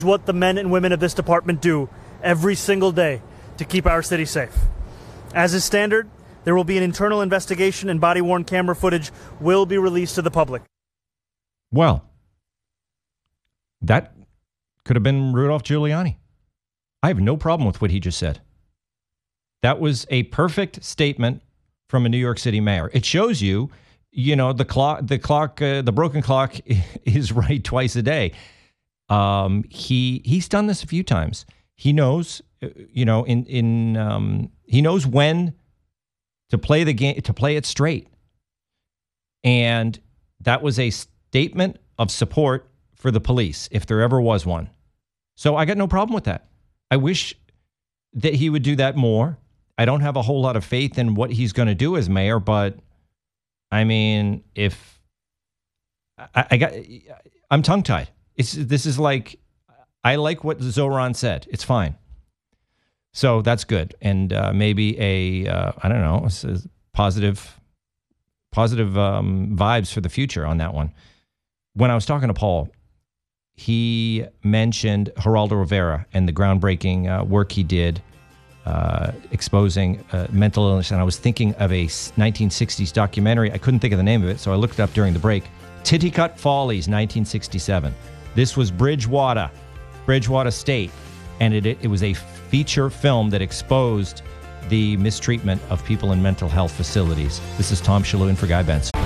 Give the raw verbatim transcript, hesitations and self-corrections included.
What the men and women of this department do every single day to keep our city safe. As is standard, there will be an internal investigation and body-worn camera footage will be released to the public. Well, that could have been Rudolph Giuliani. I have no problem with what he just said. That was a perfect statement from a New York City mayor. It shows you, you know, the clock, the clock, uh, the broken clock is right twice a day. Um, he he's done this a few times. He knows, you know, in in um, he knows when to play the game, to play it straight. And that was a statement of support for the police, if there ever was one. So I got no problem with that. I wish that he would do that more. I don't have a whole lot of faith in what he's going to do as mayor, but I mean, if I, I got, I'm tongue tied. It's this is like, I like what Zoran said. It's fine. So that's good. And uh, maybe a, uh, I don't know, a positive, positive um, vibes for the future on that one. When I was talking to Paul, he mentioned Geraldo Rivera and the groundbreaking uh, work he did uh, exposing uh, mental illness. And I was thinking of a nineteen sixties documentary. I couldn't think of the name of it, so I looked it up during the break. Titicut Follies, nineteen sixty-seven. This was Bridgewater, Bridgewater State. And it, it was a feature film that exposed the mistreatment of people in mental health facilities. This is Tom Shalhoub in for Guy Benson.